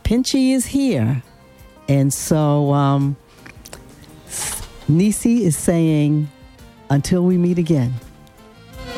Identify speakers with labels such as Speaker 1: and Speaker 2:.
Speaker 1: Pinchy is here. And so Nisi is saying, until we meet again.